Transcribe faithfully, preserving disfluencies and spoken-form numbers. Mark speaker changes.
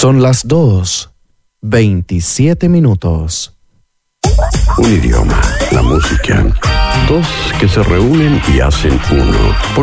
Speaker 1: Son las dos, veintisiete minutos.
Speaker 2: Un idioma, la música. Dos que se reúnen y hacen uno. Por